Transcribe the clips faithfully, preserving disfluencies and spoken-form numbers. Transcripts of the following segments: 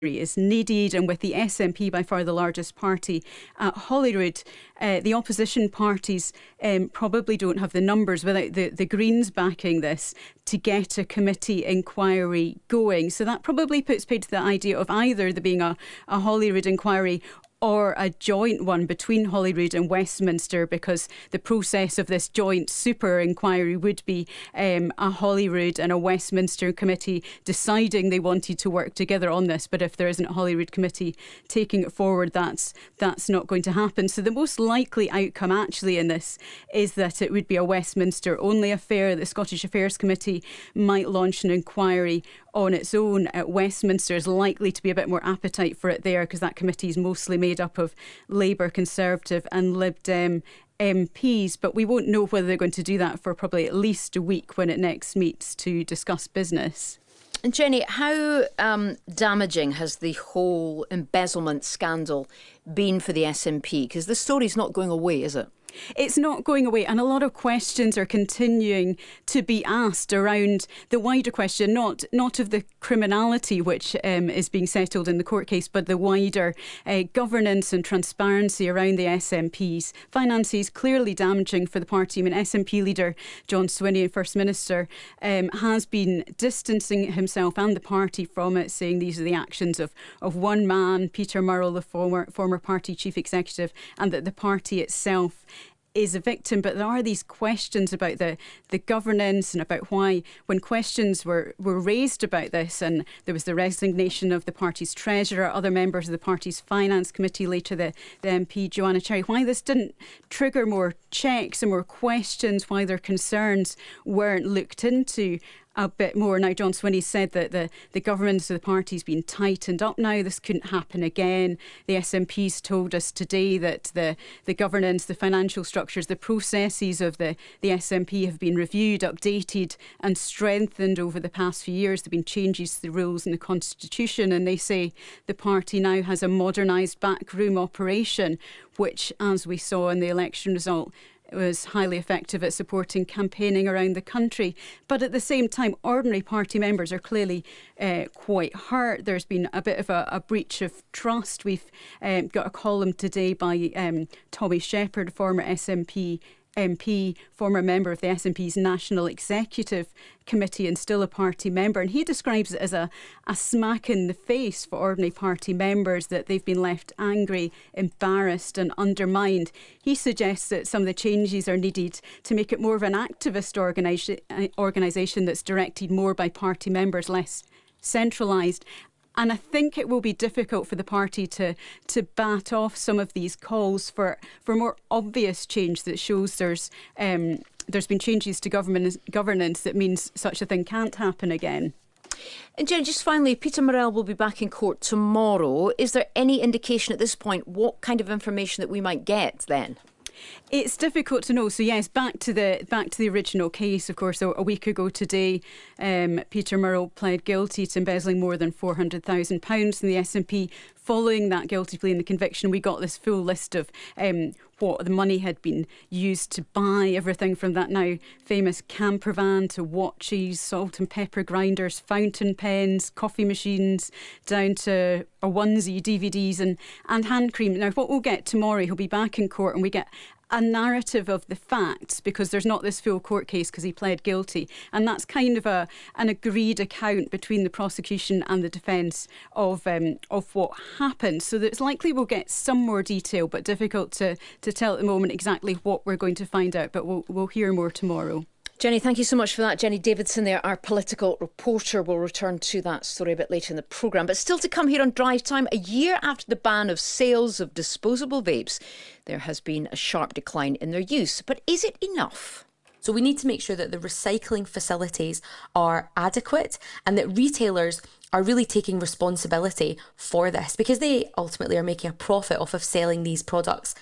is needed, and with the S N P by far the largest party at Holyrood, uh, the opposition parties um, probably don't have the numbers without the, the Greens backing this to get a committee inquiry going. So that probably puts paid to the idea of either there being a, a Holyrood inquiry or a joint one between Holyrood and Westminster, because the process of this joint super inquiry would be um, a Holyrood and a Westminster committee deciding they wanted to work together on this. But if there isn't a Holyrood committee taking it forward, that's that's not going to happen. So the most likely outcome actually in this is that it would be a Westminster only affair. The Scottish Affairs Committee might launch an inquiry on its own. At Westminster is likely to be a bit more appetite for it there, because that committee is mostly made up of Labour, Conservative and Lib Dem M Ps, but we won't know whether they're going to do that for probably at least a week when it next meets to discuss business. And Jenny, how um, damaging has the whole embezzlement scandal been for the S N P? Because this story's not going away, is it? It's not going away, and a lot of questions are continuing to be asked around the wider question, not not of the criminality which um, is being settled in the court case, but the wider uh, governance and transparency around the S N P's finances. Clearly damaging for the party. I mean, S N P leader John Swinney, First Minister, um, has been distancing himself and the party from it, saying these are the actions of, of one man, Peter Murrell, the former former party chief executive, and that the party itself is a victim. But there are these questions about the, the governance and about why, when questions were, were raised about this, and there was the resignation of the party's treasurer, other members of the party's finance committee, later the, the M P Joanna Cherry, why this didn't trigger more checks and more questions, why their concerns weren't looked into a bit more. Now, John Swinney said that the, the governance of the party's been tightened up now. This couldn't happen again. The S N P's told us today that the, the governance, the financial structures, the processes of the, the S N P have been reviewed, updated and strengthened over the past few years. There have been changes to the rules in the constitution, and they say the party now has a modernised backroom operation, which, as we saw in the election result, was highly effective at supporting campaigning around the country. But at the same time, ordinary party members are clearly uh, quite hurt. There's been a bit of a, a breach of trust. We've um, got a column today by um, Tommy Shepherd, former S N P M P, former member of the S N P's National Executive Committee and still a party member. And he describes it as a, a smack in the face for ordinary party members, that they've been left angry, embarrassed and undermined. He suggests that some of the changes are needed to make it more of an activist organisa- organisation that's directed more by party members, less centralised. And I think it will be difficult for the party to to bat off some of these calls for, for more obvious change that shows there's um, there's been changes to government governance that means such a thing can't happen again. And Jen, just finally, Peter Murrell will be back in court tomorrow. Is there any indication at this point what kind of information that we might get then? It's difficult to know. So yes, back to the back to the original case. Of course, a, a week ago today, um, Peter Murrell pled guilty to embezzling more than four hundred thousand pounds from the S N P. Following that guilty plea and the conviction, we got this full list of um, what the money had been used to buy. Everything from that now famous camper van to watches, salt and pepper grinders, fountain pens, coffee machines, down to a onesie, D V Ds and, and hand cream. Now, what we'll get tomorrow, he'll be back in court and we get a narrative of the facts, because there's not this full court case because he pled guilty, and that's kind of a an agreed account between the prosecution and the defence of um, of what happened. So it's likely we'll get some more detail, but difficult to to tell at the moment exactly what we're going to find out. But we'll we'll hear more tomorrow. Jenny, thank you so much for that. Jenny Davidson there, our political reporter. Will return to that story a bit later in the programme. But still to come here on Drive Time, a year after the ban of sales of disposable vapes, there has been a sharp decline in their use. But is it enough? So we need to make sure that the recycling facilities are adequate and that retailers are really taking responsibility for this, because they ultimately are making a profit off of selling these products.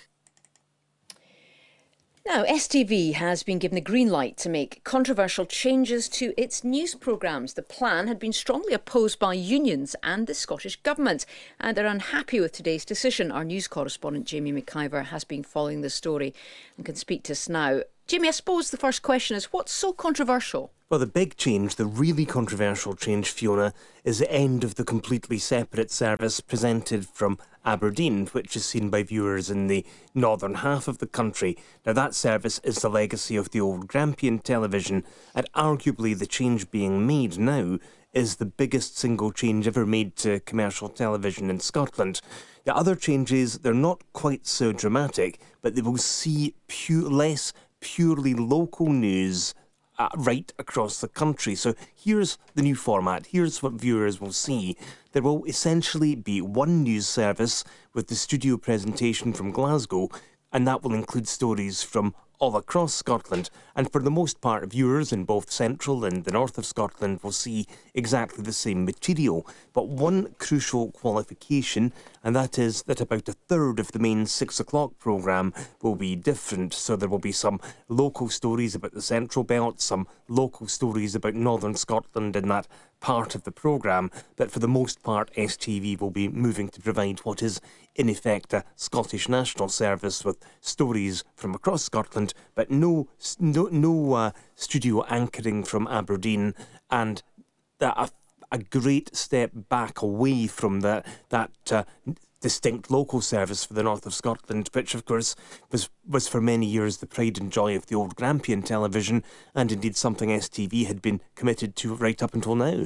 Now, S T V has been given a green light to make controversial changes to its news programmes. The plan had been strongly opposed by unions and the Scottish Government, and they're unhappy with today's decision. Our news correspondent Jamie McIver has been following the story and can speak to us now. Jamie, I suppose the first question is, what's so controversial? Well, the big change, the really controversial change, Fiona, is the end of the completely separate service presented from Aberdeen, which is seen by viewers in the northern half of the country. Now, that service is the legacy of the old Grampian television, and arguably the change being made now is the biggest single change ever made to commercial television in Scotland. The other changes, they're not quite so dramatic, but they will see pu- less purely local news Uh, right across the country. So here's the new format. Here's what viewers will see. There will essentially be one news service with the studio presentation from Glasgow, and that will include stories from all across Scotland. And for the most part, viewers in both central and the north of Scotland will see exactly the same material. But one crucial qualification, and that is that about a third of the main six o'clock programme will be different. So there will be some local stories about the Central Belt, some local stories about northern Scotland in that part of the programme, but for the most part S T V will be moving to provide what is in effect a Scottish National Service with stories from across Scotland, but no no, no uh, studio anchoring from Aberdeen, and a, a great step back away from the, that uh, distinct local service for the north of Scotland, which of course was, was for many years the pride and joy of the old Grampian television, and indeed something S T V had been committed to right up until now.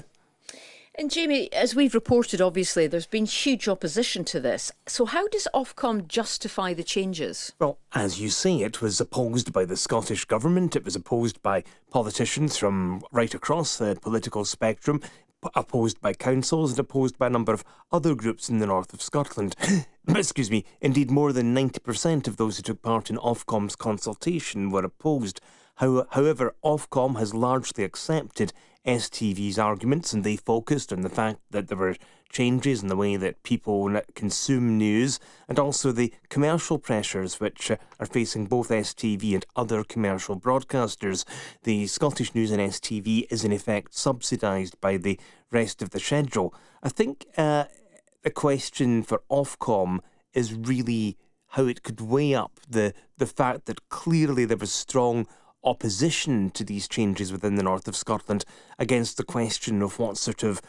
And Jamie, as we've reported, obviously, there's been huge opposition to this. So how does Ofcom justify the changes? Well, as you say, it was opposed by the Scottish Government, it was opposed by politicians from right across the political spectrum, opposed by councils and opposed by a number of other groups in the north of Scotland. Excuse me, indeed more than ninety percent of those who took part in Ofcom's consultation were opposed. How, however, Ofcom has largely accepted S T V's arguments, and they focused on the fact that there were changes in the way that people consume news, and also the commercial pressures which uh, are facing both S T V and other commercial broadcasters. The Scottish News and S T V is in effect subsidised by the rest of the schedule. I think uh, the question for Ofcom is really how it could weigh up the, the fact that clearly there was strong opposition to these changes within the north of Scotland against the question of what sort of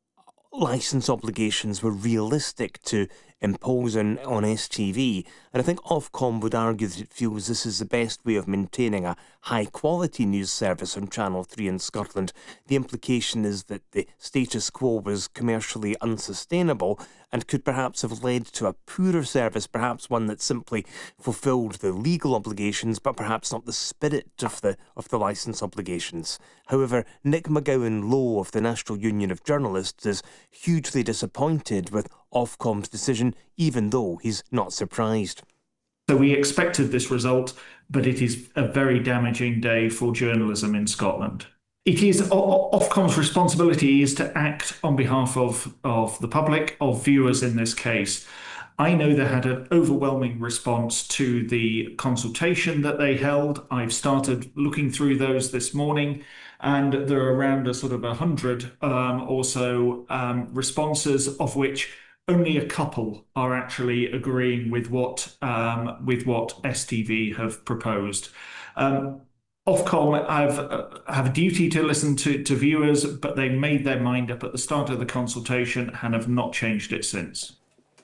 licence obligations were realistic to impose on, on S T V. And I think Ofcom would argue that it feels this is the best way of maintaining a high-quality news service on Channel three in Scotland. The implication is that the status quo was commercially unsustainable and could perhaps have led to a poorer service, perhaps one that simply fulfilled the legal obligations, but perhaps not the spirit of the of the licence obligations. However, Nick McGowan Lowe of the National Union of Journalists is hugely disappointed with Ofcom's decision, even though he's not surprised. So we expected this result, but it is a very damaging day for journalism in Scotland. It is Ofcom's responsibility is to act on behalf of, of the public, of viewers in this case. I know they had an overwhelming response to the consultation that they held. I've started looking through those this morning, and there are around a sort of a hundred um, or so um, responses, of which only a couple are actually agreeing with what um, with what S T V have proposed. Um, Ofcom have, uh, have a duty to listen to, to viewers, but they made their mind up at the start of the consultation and have not changed it since.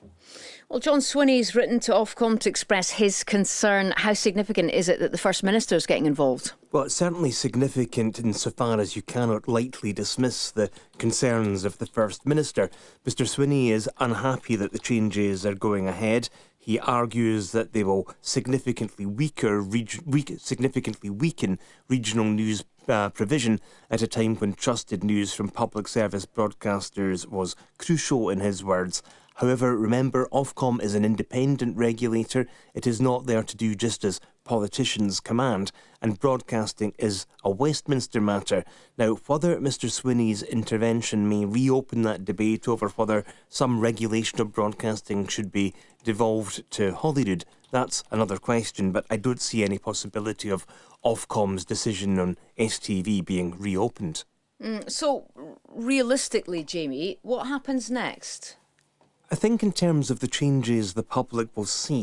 Well, John Swinney's written to Ofcom to express his concern. How significant is it that the First Minister is getting involved? Well, it's certainly significant insofar as you cannot lightly dismiss the concerns of the First Minister. Mister Swinney is unhappy that the changes are going ahead. He argues that they will significantly weaker, reg- weak, significantly weaken regional news uh, provision at a time when trusted news from public service broadcasters was crucial, in his words. However, remember, Ofcom is an independent regulator. It is not there to do just as politicians command, and broadcasting is a Westminster matter. Now, whether Mister Swinney's intervention may reopen that debate over whether some regulation of broadcasting should be devolved to Holyrood, that's another question, but I don't see any possibility of Ofcom's decision on S T V being reopened. Mm, so, realistically, Jamie, what happens next? I think in terms of the changes the public will see,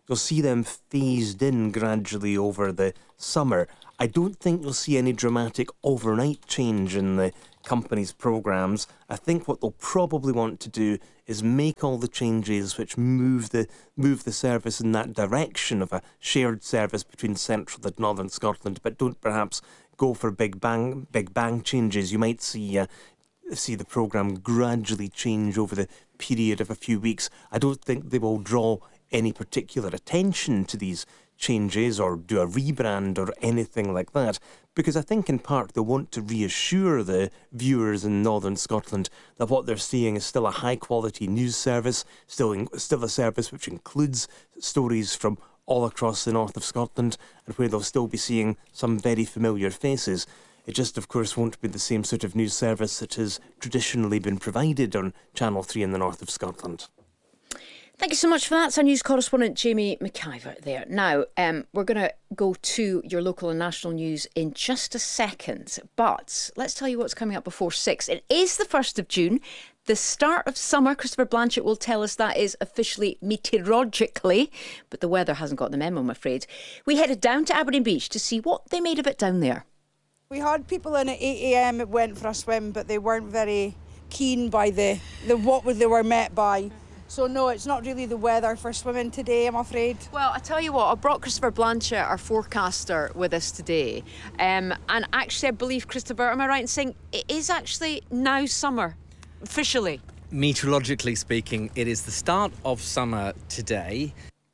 you'll see them phased in gradually over the summer. I don't think you'll see any dramatic overnight change in the company's programmes. I think what they'll probably want to do is make all the changes which move the move the service in that direction of a shared service between central and northern Scotland, but don't perhaps go for big bang big bang changes. You might see uh, see the programme gradually change over the period of a few weeks. I don't think they will draw any particular attention to these changes or do a rebrand or anything like that, because I think in part they want to reassure the viewers in northern Scotland that what they're seeing is still a high quality news service, still in, still a service which includes stories from all across the north of Scotland, and where they'll still be seeing some very familiar faces. It just, of course, won't be the same sort of news service that has traditionally been provided on Channel three in the north of Scotland. Thank you so much for that. It's our news correspondent Jamie McIver there. Now, um, we're going to go to your local and national news in just a second. But let's tell you what's coming up before six. It is the first of June, the start of summer. Christopher Blanchett will tell us that is officially meteorologically, but the weather hasn't got the memo, I'm afraid. We headed down to Aberdeen Beach to see what they made of it down there. We had people in at eight a.m. that went for a swim, but they weren't very keen by the, the what they were met by. So no, it's not really the weather for swimming today, I'm afraid. Well, I tell you what, I brought Christopher Blanchett, our forecaster, with us today. Um, and actually, I believe, Christopher, am I right in saying it is actually now summer, officially? Meteorologically speaking, it is the start of summer today.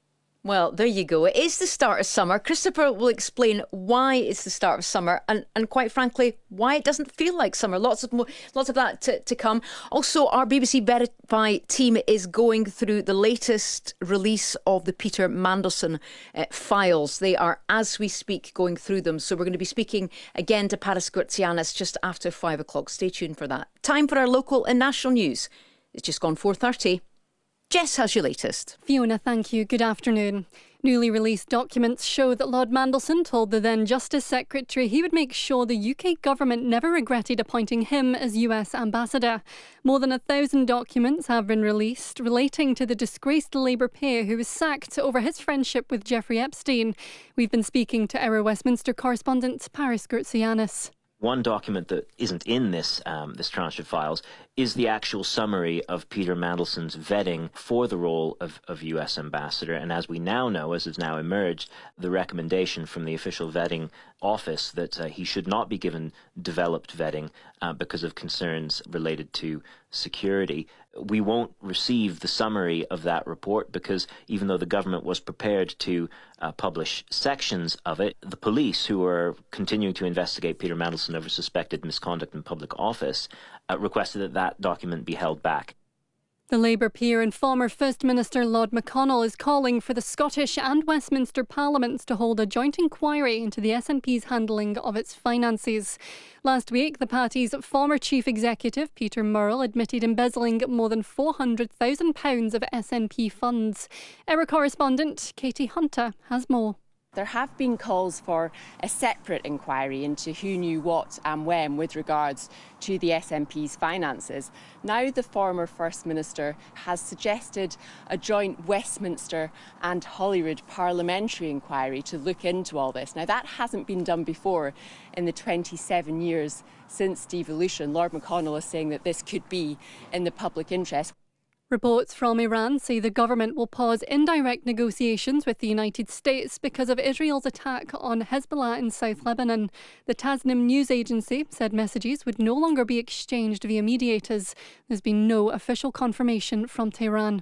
Well, there you go. It is the start of summer. Christopher will explain why it's the start of summer and, and quite frankly, why it doesn't feel like summer. Lots of more, lots of that to, to come. Also, our B B C Verify team is going through the latest release of the Peter Mandelson uh, files. They are, as we speak, going through them. So we're going to be speaking again to Paris Gourtsianis just after five o'clock. Stay tuned for that. Time for our local and national news. It's just gone four thirty. Jess, how's your latest? Fiona, thank you. Good afternoon. Newly released documents show that Lord Mandelson told the then Justice Secretary he would make sure the U K government never regretted appointing him as U S ambassador. More than a thousand documents have been released relating to the disgraced Labour peer who was sacked over his friendship with Jeffrey Epstein. We've been speaking to our Westminster correspondent, Paris Gourtsianis. One document that isn't in this um, this tranche of files is the actual summary of Peter Mandelson's vetting for the role of, of U S ambassador. And as we now know, as has now emerged, the recommendation from the official vetting office that uh, he should not be given developed vetting uh, because of concerns related to security. We won't receive the summary of that report because even though the government was prepared to uh, publish sections of it, the police, who are continuing to investigate Peter Mandelson over suspected misconduct in public office, uh, requested that that document be held back. The Labour peer and former First Minister Lord McConnell is calling for the Scottish and Westminster Parliaments to hold a joint inquiry into the S N P's handling of its finances. Last week, the party's former chief executive, Peter Murrell, admitted embezzling more than four hundred thousand pounds of S N P funds. Our correspondent, Katie Hunter, has more. There have been calls for a separate inquiry into who knew what and when with regards to the S N P's finances. Now the former First Minister has suggested a joint Westminster and Holyrood parliamentary inquiry to look into all this. Now that hasn't been done before in the twenty-seven years since devolution. Lord McConnell is saying that this could be in the public interest. Reports from Iran say the government will pause indirect negotiations with the United States because of Israel's attack on Hezbollah in South Lebanon. The Tasnim news agency said messages would no longer be exchanged via mediators. There's been no official confirmation from Tehran.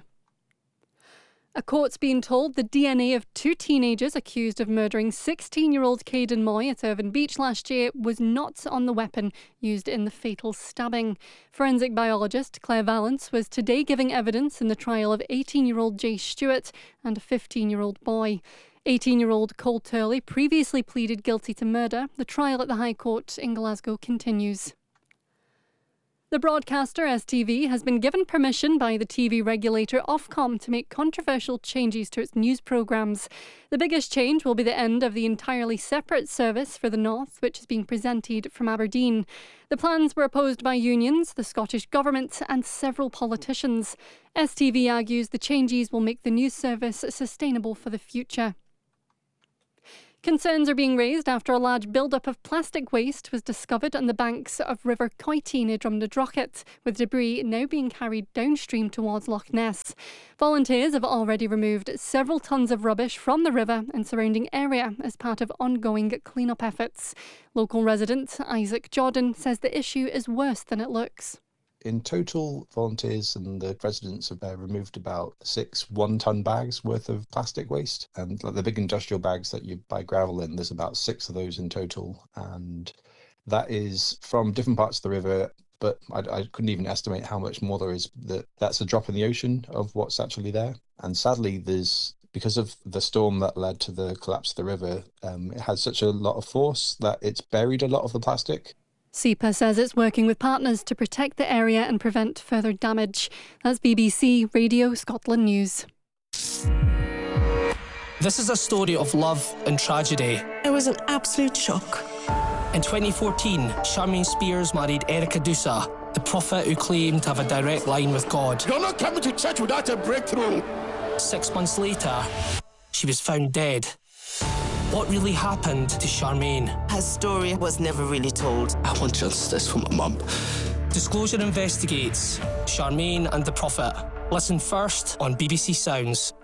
A court's been told the D N A of two teenagers accused of murdering sixteen-year-old Caden Moy at Irvine Beach last year was not on the weapon used in the fatal stabbing. Forensic biologist Claire Valance was today giving evidence in the trial of eighteen-year-old Jay Stewart and a fifteen-year-old boy. eighteen-year-old Cole Turley previously pleaded guilty to murder. The trial at the High Court in Glasgow continues. The broadcaster S T V has been given permission by the T V regulator Ofcom to make controversial changes to its news programmes. The biggest change will be the end of the entirely separate service for the North, which is being presented from Aberdeen. The plans were opposed by unions, the Scottish Government and several politicians. S T V argues the changes will make the news service sustainable for the future. Concerns are being raised after a large build-up of plastic waste was discovered on the banks of River Coity near Drumnadrochit, with debris now being carried downstream towards Loch Ness. Volunteers have already removed several tonnes of rubbish from the river and surrounding area as part of ongoing clean-up efforts. Local resident Isaac Jordan says the issue is worse than it looks. In total, volunteers and the residents have uh, removed about six one-ton bags worth of plastic waste. And like the big industrial bags that you buy gravel in, there's about six of those in total. And that is from different parts of the river, but I, I couldn't even estimate how much more there is. That That's a drop in the ocean of what's actually there. And sadly, there's because of the storm that led to the collapse of the river, um, it had such a lot of force that it's buried a lot of the plastic. SEPA says it's working with partners to protect the area and prevent further damage. That's B B C Radio Scotland News. This is a story of love and tragedy. It was an absolute shock. In twenty fourteen, Charmaine Spears married Erica Dusa, the prophet who claimed to have a direct line with God. You're not coming to church without a breakthrough. Six months later, she was found dead. What really happened to Charmaine? Her story was never really told. I want justice for my mum. Disclosure investigates Charmaine and the prophet. Listen first on B B C Sounds.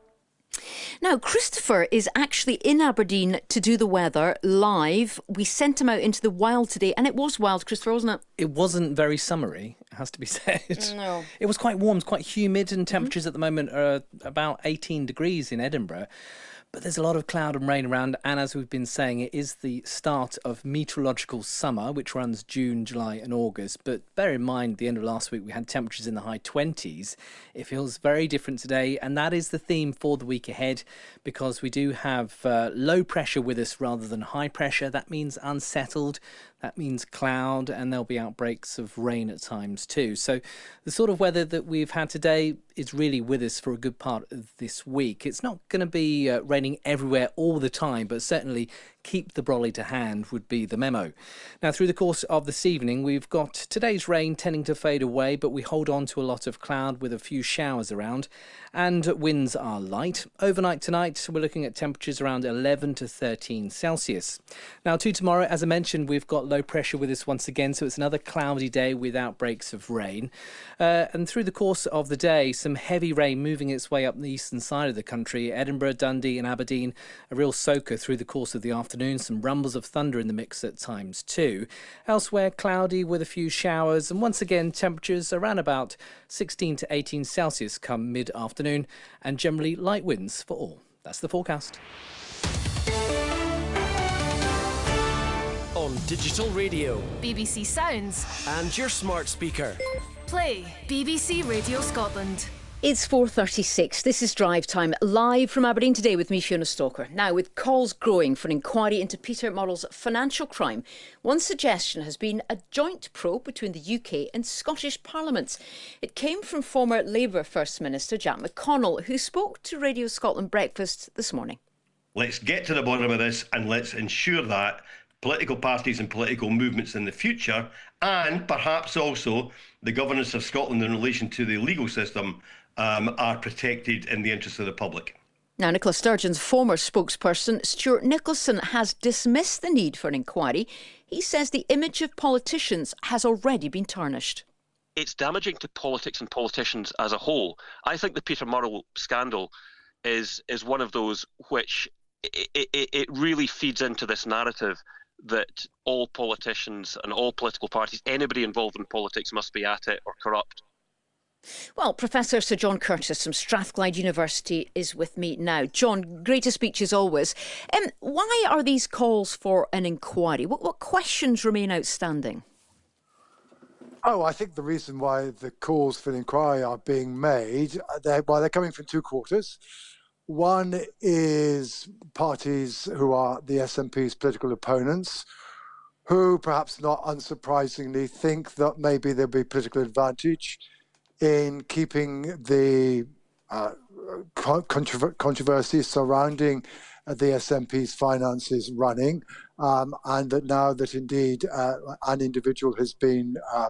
Now, Christopher is actually in Aberdeen to do the weather live. We sent him out into the wild today, and it was wild, Christopher, wasn't it? It wasn't very summery, it has to be said. No. It was quite warm, quite humid, and temperatures mm-hmm. at the moment are about eighteen degrees in Edinburgh. But there's a lot of cloud and rain around, and as we've been saying, it is the start of meteorological summer, which runs June, July and August. But bear in mind, at the end of last week, we had temperatures in the high twenties. It feels very different today, and that is the theme for the week ahead, because we do have uh, low pressure with us rather than high pressure. That means unsettled. That means cloud, and there'll be outbreaks of rain at times too. So the sort of weather that we've had today is really with us for a good part of this week. It's not going to be uh, raining everywhere all the time, but certainly keep the brolly to hand would be the memo. Now, through the course of this evening, we've got today's rain tending to fade away, but we hold on to a lot of cloud with a few showers around, and winds are light. Overnight tonight, we're looking at temperatures around eleven to thirteen Celsius. Now, to tomorrow, as I mentioned, we've got low pressure with us once again, so it's another cloudy day with outbreaks of rain. Uh, and through the course of the day, some heavy rain moving its way up the eastern side of the country. Edinburgh, Dundee and Aberdeen, a real soaker through the course of the afternoon. Some rumbles of thunder in the mix at times too. Elsewhere, cloudy with a few showers, and once again, temperatures around about sixteen to eighteen Celsius come mid-afternoon, and generally light winds for all. That's the forecast. On digital radio, B B C Sounds, and your smart speaker. Play B B C Radio Scotland. It's four thirty-six. This is Drive Time, live from Aberdeen today with me, Fiona Stoker. Now, with calls growing for an inquiry into Peter Murrell's financial crime, one suggestion has been a joint probe between the U K and Scottish parliaments. It came from former Labour First Minister Jack McConnell, who spoke to Radio Scotland Breakfast this morning. Let's get to the bottom of this, and let's ensure that political parties and political movements in the future, and perhaps also the governance of Scotland in relation to the legal system, Um, are protected in the interest of the public. Now, Nicola Sturgeon's former spokesperson, Stuart Nicholson, has dismissed the need for an inquiry. He says the image of politicians has already been tarnished. It's damaging to politics and politicians as a whole. I think the Peter Murrell scandal is is one of those which it, it, it really feeds into this narrative that all politicians and all political parties, anybody involved in politics must be at it or corrupt. Well, Professor Sir John Curtis from Strathclyde University is with me now. John, great to speak to you as always. Um, why are these calls for an inquiry? What, what questions remain outstanding? Oh, I think the reason why the calls for an inquiry are being made, they're, well, they're coming from two quarters. One is parties who are the S N P's political opponents, who, perhaps not unsurprisingly, think that maybe there'll be political advantage in keeping the uh, controver- controversy surrounding uh, the S N P's finances running, um, and that now that indeed uh, an individual has been um,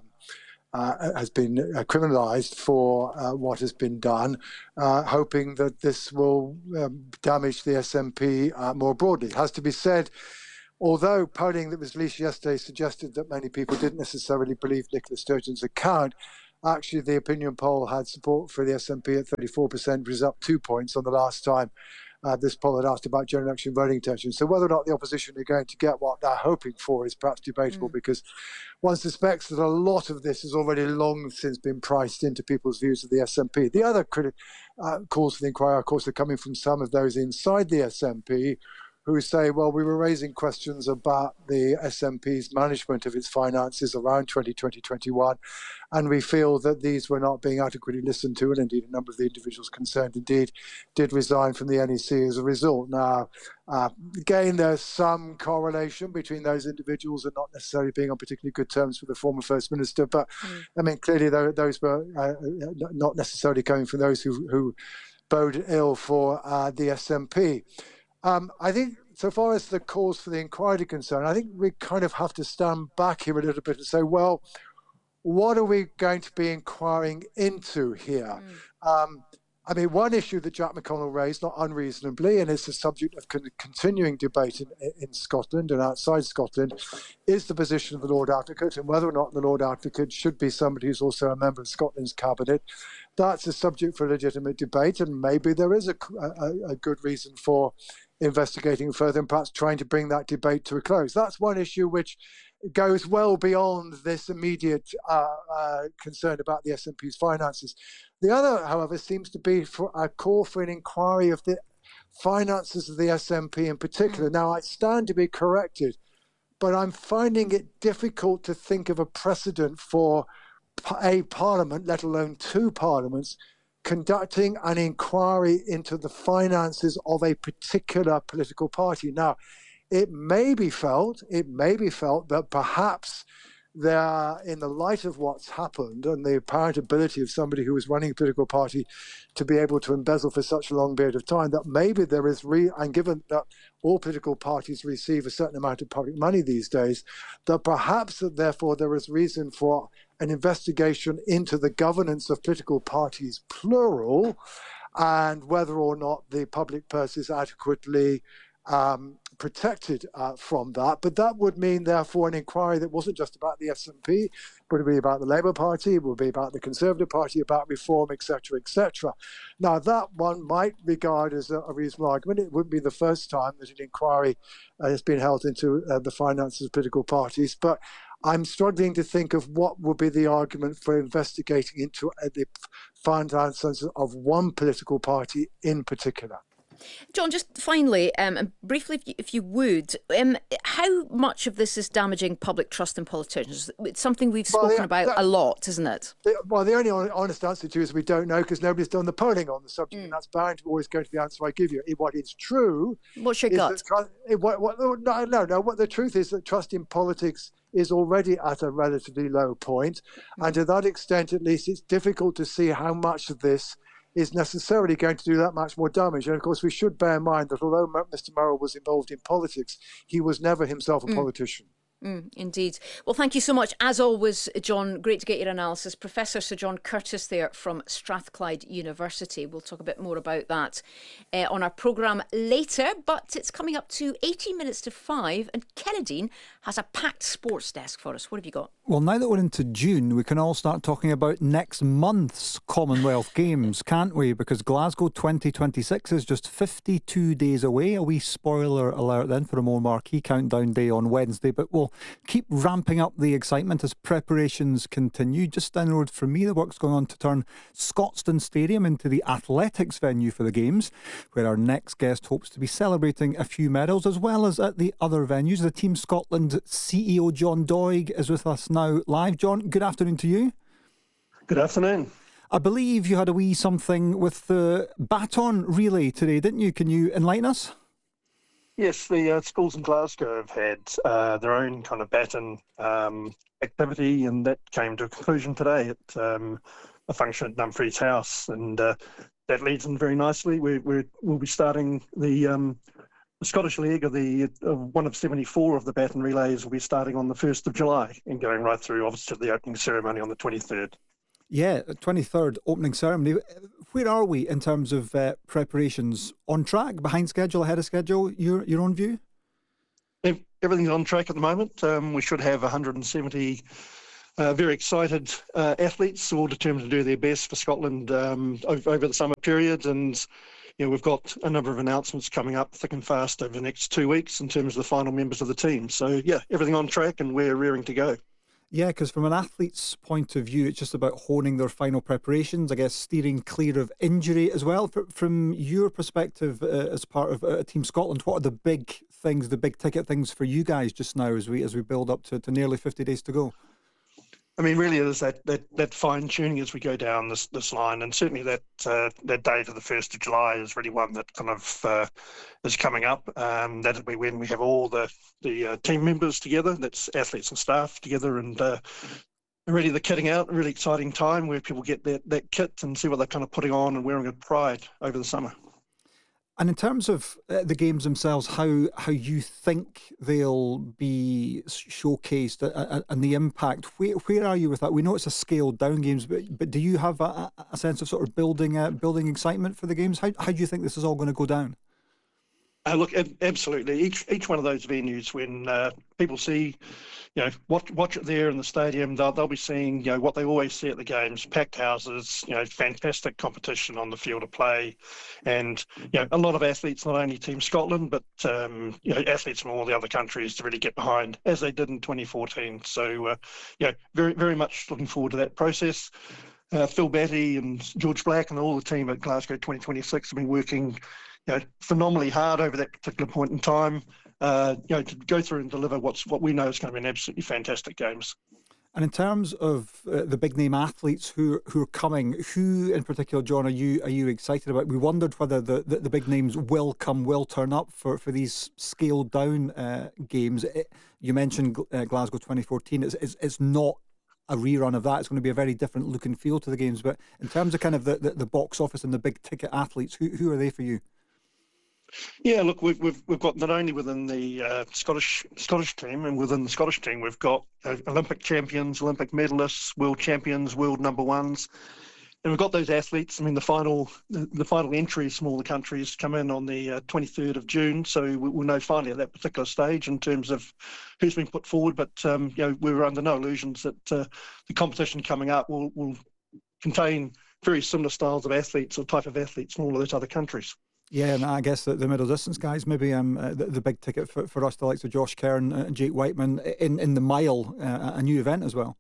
uh, has been uh, criminalised for uh, what has been done, uh, hoping that this will um, damage the S N P uh, more broadly. It has to be said, although polling that was released yesterday suggested that many people didn't necessarily believe Nicola Sturgeon's account, actually the opinion poll had support for the S N P at thirty-four percent, which is up two points on the last time uh, this poll had asked about general election voting intentions. So whether or not the opposition are going to get what they're hoping for is perhaps debatable, mm. because one suspects that a lot of this has already long since been priced into people's views of the S N P. The other criti- uh, calls for the inquiry, of course, are coming from some of those inside the S N P who say, well, we were raising questions about the S N P's management of its finances around twenty twenty, twenty-one, and we feel that these were not being adequately listened to, and indeed a number of the individuals concerned indeed did resign from the N E C as a result. Now, uh, again, there's some correlation between those individuals and not necessarily being on particularly good terms with the former First Minister, but mm. I mean, clearly those were uh, not necessarily coming from those who, who bode ill for uh, the S N P. Um, I think so far as the cause for the inquiry is concerned, I think we kind of have to stand back here a little bit and say, well, what are we going to be inquiring into here? Mm. Um, I mean, one issue that Jack McConnell raised, not unreasonably, and it's a subject of con- continuing debate in, in Scotland and outside Scotland, is the position of the Lord Advocate and whether or not the Lord Advocate should be somebody who's also a member of Scotland's cabinet. That's a subject for legitimate debate, and maybe there is a, a, a good reason for investigating further and perhaps trying to bring that debate to a close. That's one issue which goes well beyond this immediate uh, uh, concern about the S N P's finances. The other, however, seems to be for a call for an inquiry of the finances of the S N P in particular. Now, I stand to be corrected, but I'm finding it difficult to think of a precedent for a parliament, let alone two parliaments, conducting an inquiry into the finances of a particular political party. Now, it may be felt, it may be felt that perhaps there, in the light of what's happened and the apparent ability of somebody who is running a political party to be able to embezzle for such a long period of time, that maybe there is, re- and given that all political parties receive a certain amount of public money these days, that perhaps that therefore there is reason for an investigation into the governance of political parties, plural, and whether or not the public purse is adequately um, protected uh, from that. But that would mean, therefore, an inquiry that wasn't just about the S N P, but it would be about the Labour Party, it would be about the Conservative Party, about reform, et cetera, et cetera. Now, that one might regard as a, a reasonable argument. It wouldn't be the first time that an inquiry uh, has been held into uh, the finances of political parties, but I'm struggling to think of what would be the argument for investigating into uh, the finances of one political party in particular. John, just finally, um, and briefly, if you, if you would, um, how much of this is damaging public trust in politicians? It's something we've spoken well, yeah, about that, a lot, isn't it? The, well, the only honest answer to is we don't know because nobody's done the polling on the subject, mm. and that's bound to always go to the answer I give you. What is true... What's your gut? That, what, what, no, no, no. What the truth is that trust in politics is already at a relatively low point, mm. and to that extent, at least, it's difficult to see how much of this is necessarily going to do that much more damage. And of course, we should bear in mind that although Mister Murrell was involved in politics, he was never himself a mm. politician. Mm, indeed. Well, thank you so much. As always, John, great to get your analysis. Professor Sir John Curtis there from Strathclyde University. We'll talk a bit more about that uh, on our programme later, but it's coming up to eighteen minutes to five, and Kennedy has a packed sports desk for us. What have you got? Well, now that we're into June, we can all start talking about next month's Commonwealth Games, can't we? Because Glasgow twenty twenty-six is just fifty-two days away. A wee spoiler alert then for a more marquee countdown day on Wednesday, but we'll keep ramping up the excitement as preparations continue. Just down the road from me, the work's going on to turn Scotstoun Stadium into the athletics venue for the Games, where our next guest hopes to be celebrating a few medals, as well as at the other venues. The Team Scotland C E O John Doig is with us now live. John, good afternoon to you. Good afternoon. I believe you had a wee something with the baton relay today, didn't you? Can you enlighten us? Yes, the uh, schools in Glasgow have had uh, their own kind of baton um, activity, and that came to a conclusion today at um, a function at Dumfries House, and uh, that leads in very nicely. We, we, we'll be starting the, um, the Scottish League, of the uh, one of seventy-four of the baton relays will be starting on the first of July and going right through, obviously, to the opening ceremony on the twenty-third. Yeah, twenty-third opening ceremony. Where are we in terms of uh, preparations? On track, behind schedule, ahead of schedule? Your your own view? Everything's on track at the moment. Um, we should have one hundred seventy uh, very excited uh, athletes, all determined to do their best for Scotland um, over, over the summer period. And you know, we've got a number of announcements coming up thick and fast over the next two weeks in terms of the final members of the team. So yeah, everything on track, and we're rearing to go. Yeah, because from an athlete's point of view, it's just about honing their final preparations, I guess, steering clear of injury as well. From your perspective uh, as part of uh, Team Scotland, what are the big things, the big ticket things for you guys just now as we as we build up to, to nearly fifty days to go? I mean, really, there's that, that, that fine tuning as we go down this this line, and certainly that uh, that date of the first of July is really one that kind of uh, is coming up. Um, that'll be when we have all the the uh, team members together. That's athletes and staff together, and uh, really the kitting out. A really exciting time where people get that that kit and see what they're kind of putting on and wearing with pride over the summer. And in terms of uh, the games themselves, how how you think they'll be showcased uh, and the impact, where where are you with that? We know it's a scaled down games, but but do you have a, a sense of sort of building uh, building excitement for the games? How how do you think this is all going to go down? Uh, look, absolutely. Each each one of those venues, when uh, people see, you know, watch watch it there in the stadium, they'll they'll be seeing, you know, what they always see at the games: packed houses, you know, fantastic competition on the field of play, and you know, a lot of athletes, not only Team Scotland, but um, you know, athletes from all the other countries to really get behind, as they did in twenty fourteen. So, uh, you know, very very much looking forward to that process. Uh, Phil Batty and George Black and all the team at Glasgow twenty twenty-six have been working, you know, phenomenally hard over that particular point in time, uh, you know, to go through and deliver what's what we know is going to be an absolutely fantastic games. And in terms of uh, the big name athletes who who are coming, who in particular, John, are you are you excited about? We wondered whether the, the, the big names will come, will turn up for, for these scaled down uh, games. It, you mentioned uh, Glasgow twenty fourteen. It's, it's it's not a rerun of that. It's going to be a very different look and feel to the games. But in terms of kind of the, the, the box office and the big ticket athletes, who who are they for you? Yeah, look, we've we've we've got not only within the uh, Scottish Scottish team, and within the Scottish team, we've got uh, Olympic champions, Olympic medalists, world champions, world number ones, and we've got those athletes. I mean, the final the, the final entries from all the countries come in on the uh, twenty-third of June, so we, we'll know finally at that particular stage in terms of who's been put forward. But um, you know, we're under no illusions that uh, the competition coming up will will contain very similar styles of athletes or type of athletes from all of those other countries. Yeah, and I guess the, the middle distance guys, maybe um, uh, the, the big ticket for, for us, the likes of Josh Kern and Jake Whiteman, in, in the mile, uh, a new event as well.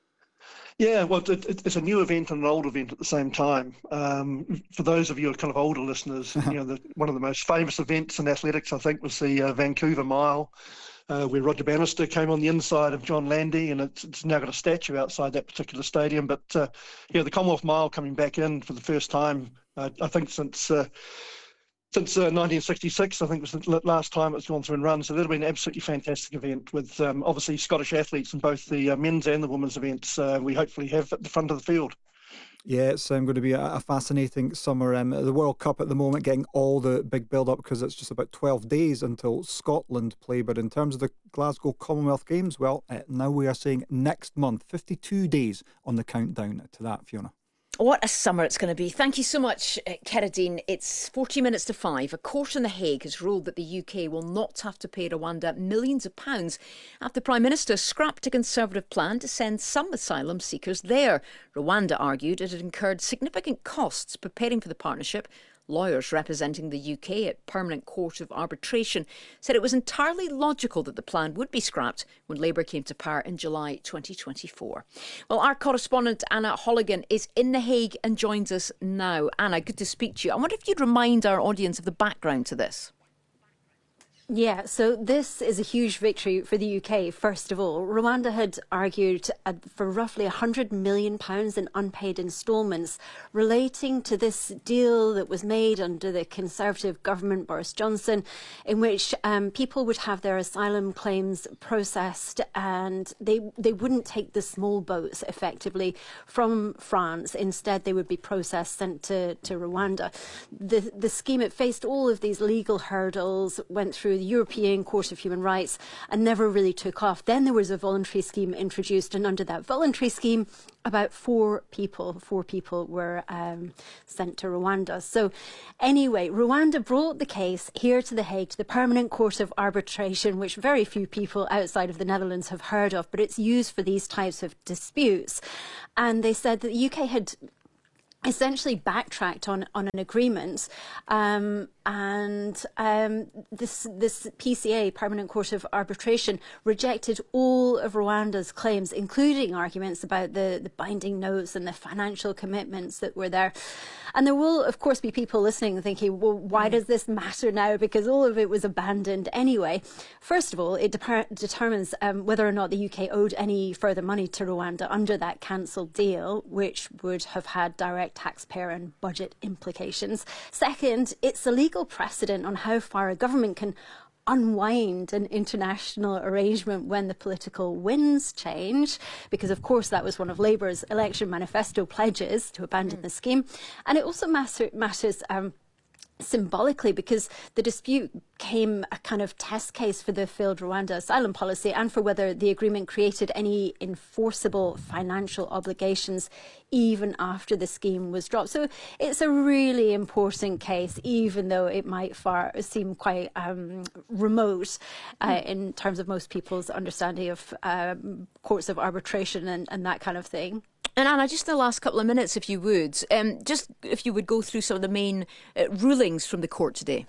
Yeah, well, it, it, it's a new event and an old event at the same time. Um, for those of you who are kind of older listeners, you know, the, one of the most famous events in athletics, I think, was the uh, Vancouver Mile, uh, where Roger Bannister came on the inside of John Landy, and it's, it's now got a statue outside that particular stadium. But, uh, yeah, the Commonwealth Mile coming back in for the first time, uh, I think, since... Uh, Since uh, nineteen sixty-six, I think was the last time it's gone through and run. So that'll be an absolutely fantastic event with um, obviously Scottish athletes in both the uh, men's and the women's events. Uh, we hopefully have at the front of the field. Yeah, it's um, going to be a, a fascinating summer. Um, the World Cup at the moment getting all the big build-up because it's just about twelve days until Scotland play. But in terms of the Glasgow Commonwealth Games, well, uh, now we are saying next month, fifty-two days on the countdown to that, Fiona. What a summer it's going to be. Thank you so much, Keradine. It's forty minutes to five. A court in The Hague has ruled that the U K will not have to pay Rwanda millions of pounds after the Prime Minister scrapped a Conservative plan to send some asylum seekers there. Rwanda argued it had incurred significant costs preparing for the partnership. Lawyers representing the U K at Permanent Court of Arbitration said it was entirely logical that the plan would be scrapped when Labour came to power in July twenty twenty-four. Well, our correspondent Anna Holligan is in The Hague and joins us now. Anna, good to speak to you. I wonder if you'd remind our audience of the background to this. Yeah, so this is a huge victory for the U K, first of all. Rwanda had argued uh, for roughly one hundred million pounds in unpaid instalments relating to this deal that was made under the Conservative government, Boris Johnson, in which um, people would have their asylum claims processed and they, they wouldn't take the small boats effectively from France. Instead, they would be processed, sent to, to Rwanda. The, the scheme, it faced all of these legal hurdles, went through the European Court of Human Rights and never really took off. Then there was a voluntary scheme introduced, and under that voluntary scheme, about four people, four people were um, sent to Rwanda. So anyway, Rwanda brought the case here to The Hague, to the Permanent Court of Arbitration, which very few people outside of the Netherlands have heard of, but it's used for these types of disputes. And they said that the U K had essentially backtracked on, on an agreement, um, and um, this this P C A, Permanent Court of Arbitration, rejected all of Rwanda's claims, including arguments about the, the binding notes and the financial commitments that were there. And there will, of course, be people listening thinking, well, why does this matter now? Because all of it was abandoned anyway. First of all, it de- determines um, whether or not the U K owed any further money to Rwanda under that cancelled deal, which would have had direct taxpayer and budget implications. Second, it's a legal precedent on how far a government can unwind an international arrangement when the political winds change, because of course that was one of Labour's election manifesto pledges, to abandon mm. the scheme. And it also matter, matters um, symbolically, because the dispute came a kind of test case for the failed Rwanda asylum policy and for whether the agreement created any enforceable financial obligations even after the scheme was dropped. So it's a really important case, even though it might far seem quite um, remote uh, mm. in terms of most people's understanding of um, courts of arbitration and, and that kind of thing. And Anna, just in the last couple of minutes, if you would, um, just if you would go through some of the main uh, rulings from the court today.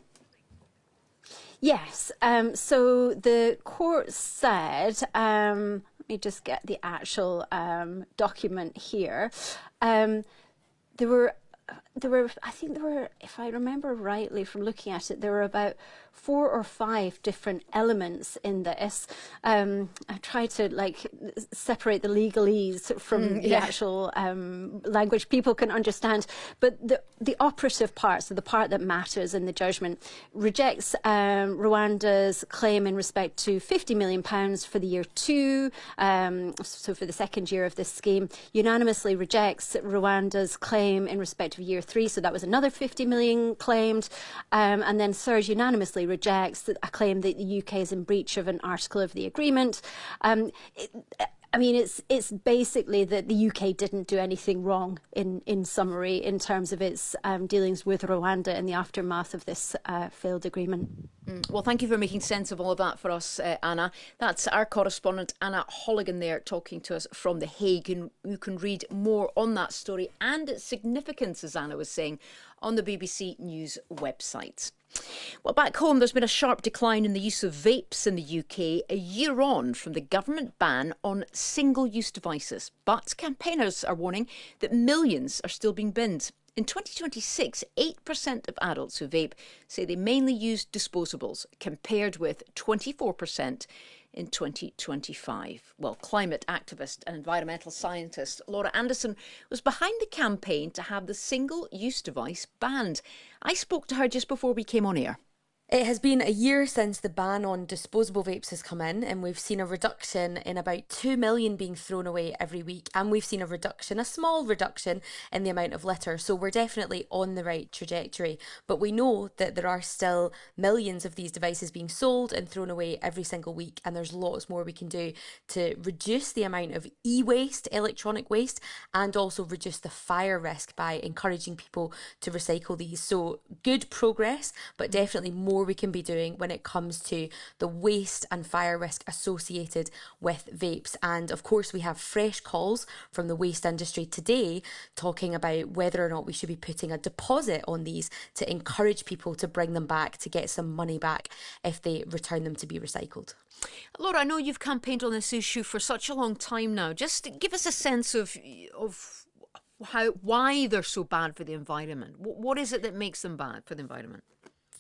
Yes. Um, so the court said, um, let me just get the actual um, document here. Um, there were, there were, I think there were, if I remember rightly from looking at it, there were about four or five different elements in this. Um, I tried to like separate the legalese from mm, the yeah. actual um, language people can understand. But the, the operative part, so the part that matters in the judgment, rejects um, Rwanda's claim in respect to fifty million pounds for the year two, um, so for the second year of this scheme, unanimously rejects Rwanda's claim in respect of year three, so that was another fifty million claimed, um, and then third unanimously rejects a claim that the U K is in breach of an article of the agreement. Um, it, I mean, it's it's basically that the U K didn't do anything wrong, in, in summary, in terms of its um, dealings with Rwanda in the aftermath of this uh, failed agreement. Mm. Well, thank you for making sense of all of that for us, uh, Anna. That's our correspondent, Anna Holligan, there talking to us from The Hague. And you can read more on that story and its significance, as Anna was saying, on the B B C News website. Well, back home, there's been a sharp decline in the use of vapes in the U K a year on from the government ban on single-use devices. But campaigners are warning that millions are still being binned. In twenty twenty-six, eight percent of adults who vape say they mainly use disposables, compared with twenty-four percent in twenty twenty-five. Well, climate activist and environmental scientist Laura Anderson was behind the campaign to have the single-use device banned. I spoke to her just before we came on air. It has been a year since the ban on disposable vapes has come in, and we've seen a reduction in about two million being thrown away every week, and we've seen a reduction, a small reduction in the amount of litter. So we're definitely on the right trajectory. But we know that there are still millions of these devices being sold and thrown away every single week, and there's lots more we can do to reduce the amount of e-waste, electronic waste, and also reduce the fire risk by encouraging people to recycle these. So good progress, but definitely more we can be doing when it comes to the waste and fire risk associated with vapes. And of course, we have fresh calls from the waste industry today talking about whether or not we should be putting a deposit on these to encourage people to bring them back, to get some money back if they return them to be recycled. Laura, I know you've campaigned on this issue for such a long time now. Just give us a sense of of how why they're so bad for the environment. What is it that makes them bad for the environment?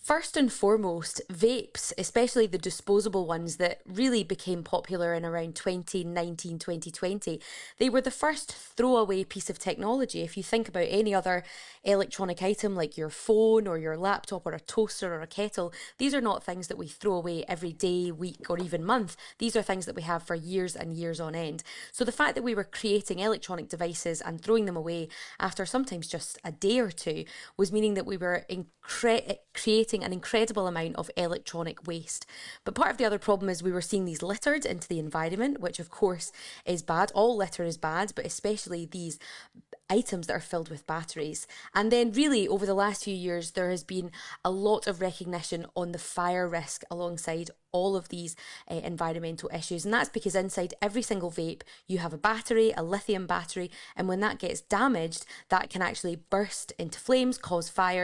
First and foremost, vapes, especially the disposable ones that really became popular in around twenty nineteen, twenty twenty, they were the first throwaway piece of technology. If you think about any other electronic item like your phone or your laptop or a toaster or a kettle, these are not things that we throw away every day, week or even month. These are things that we have for years and years on end. So the fact that we were creating electronic devices and throwing them away after sometimes just a day or two was meaning that we were incre- creating an incredible amount of electronic waste. But part of the other problem is we were seeing these littered into the environment, which of course is bad. All litter is bad, but especially these items that are filled with batteries. And then really over the last few years, there has been a lot of recognition on the fire risk alongside all of these uh, environmental issues. And that's because inside every single vape, you have a battery, a lithium battery, and when that gets damaged, that can actually burst into flames, cause fire.